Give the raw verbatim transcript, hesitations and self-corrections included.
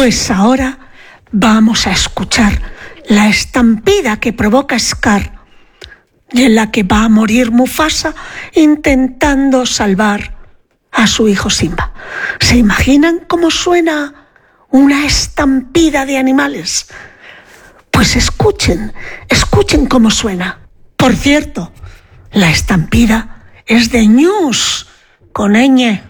Pues ahora vamos a escuchar la estampida que provoca Scar y en la que va a morir Mufasa intentando salvar a su hijo Simba. ¿Se imaginan cómo suena una estampida de animales? Pues escuchen, escuchen cómo suena. Por cierto, la estampida es de ñus, con ñ.